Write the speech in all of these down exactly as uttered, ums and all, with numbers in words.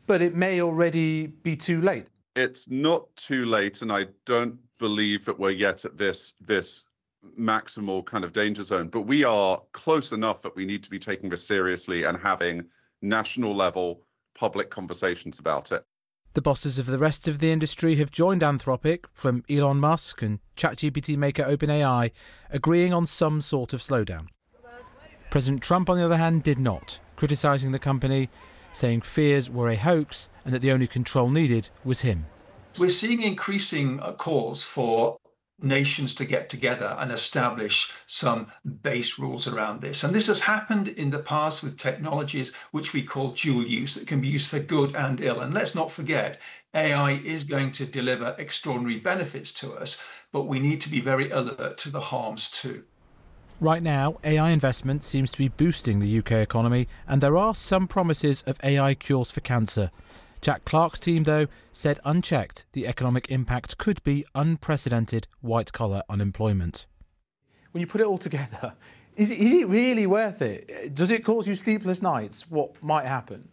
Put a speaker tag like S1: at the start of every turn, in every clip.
S1: But it may already be too late.
S2: It's not too late, and I don't believe that we're yet at this this maximal kind of danger zone. But we are close enough that we need to be taking this seriously and having national level public conversations about it.
S1: The bosses of the rest of the industry have joined Anthropic, from Elon Musk and ChatGPT maker OpenAI, agreeing on some sort of slowdown. President Trump, on the other hand, did not, criticising the company, saying fears were a hoax and that the only control needed was him.
S3: We're seeing increasing calls for nations to get together and establish some base rules around this. And this has happened in the past with technologies which we call dual use, that can be used for good and ill. And let's not forget, A I is going to deliver extraordinary benefits to us, but we need to be very alert to the harms too.
S1: Right now, A I investment seems to be boosting the U K economy, and there are some promises of A I cures for cancer. Jack Clark's team, though, said unchecked the economic impact could be unprecedented white-collar unemployment. When you put it all together, is it, is it really worth it? Does it cause you sleepless nights? What might happen?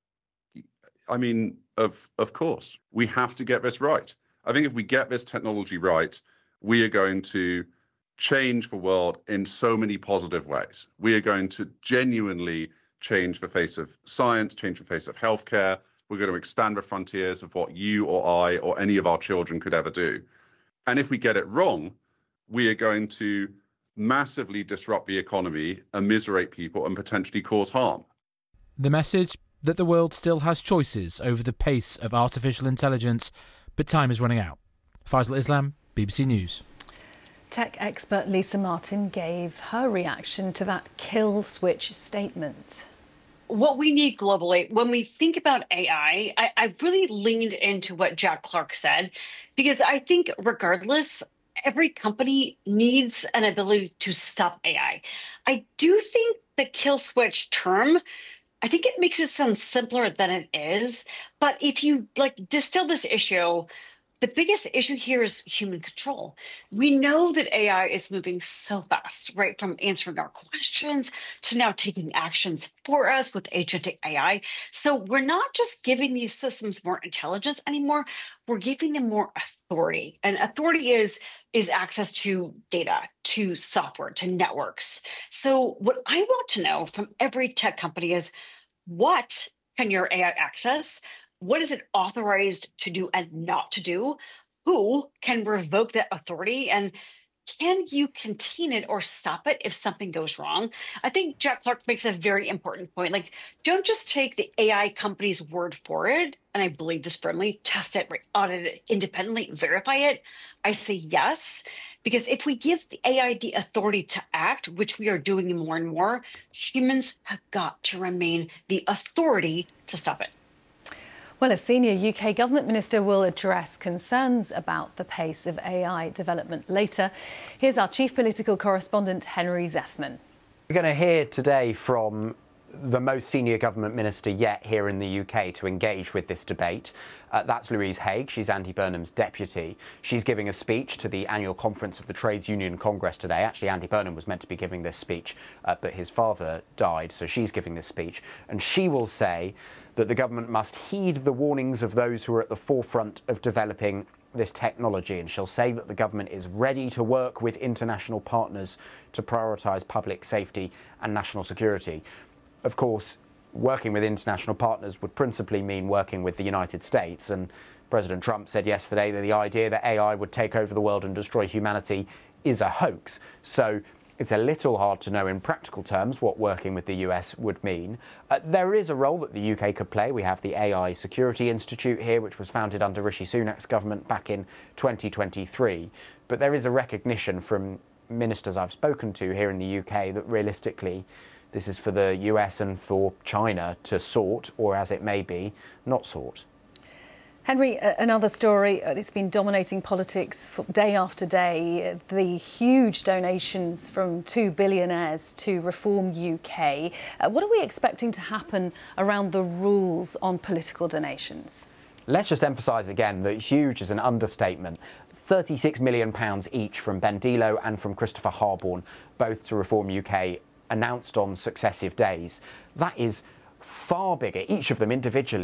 S2: I mean, of of course, we have to get this right. I think if we get this technology right, we are going to change the world in so many positive ways. We are going to genuinely change the face of science, change the face of healthcare. We're going to expand the frontiers of what you or I or any of our children could ever do. And if we get it wrong, we are going to massively disrupt the economy, immiserate people, and potentially cause harm.
S1: The message that the world still has choices over the pace of artificial intelligence, but time is running out. Faisal Islam, B B C News.
S4: Tech expert Lisa Martin gave her reaction to that kill switch statement.
S5: What we need globally, when we think about A I, I, I really leaned into what Jack Clark said, because I think regardless, every company needs an ability to stop A I. I do think the kill switch term, I think it makes it sound simpler than it is. But if you like distill this issue, the biggest issue here is human control. We know that A I is moving so fast, right? From answering our questions to now taking actions for us with agentic A I. So we're not just giving these systems more intelligence anymore, we're giving them more authority. And authority is, is access to data, to software, to networks. So what I want to know from every tech company is, what can your A I access? What is it authorized to do and not to do? Who can revoke that authority? And can you contain it or stop it if something goes wrong? I think Jack Clark makes a very important point. Like, don't just take the A I company's word for it. And I believe this firmly, test it, audit it independently, verify it. I say yes, because if we give the A I the authority to act, which we are doing more and more, humans have got to remain the authority to stop it.
S4: Well, a senior U K government minister will address concerns about the pace of A I development later. Here's our chief political correspondent, Henry Zeffman.
S6: We're going to hear today from the most senior government minister yet here in the U K to engage with this debate. Uh, that's Louise Haigh. She's Andy Burnham's deputy. She's giving a speech to the annual conference of the Trades Union Congress today. Actually, Andy Burnham was meant to be giving this speech, uh, but his father died, so she's giving this speech. And she will say that the government must heed the warnings of those who are at the forefront of developing this technology. And she'll say that the government is ready to work with international partners to prioritise public safety and national security. Of course, working with international partners would principally mean working with the United States. And President Trump said yesterday that the idea that A I would take over the world and destroy humanity is a hoax. So it's a little hard to know in practical terms what working with the U S would mean. Uh, there is a role that the U K could play. We have the A I Security Institute here, which was founded under Rishi Sunak's government back in twenty twenty-three. But there is a recognition from ministers I've spoken to here in the U K that realistically this is for the U S and for China to sort, or as it may be, not sort.
S4: Henry, another story that's been dominating politics day after day, the huge donations from two billionaires to Reform U K. Uh, what are we expecting to happen around the rules on political donations?
S6: Let's just emphasise again that huge is an understatement. thirty-six million pounds each from Ben Delo and from Christopher Harborne, both to Reform U K, announced on successive days. That is far bigger, each of them individually,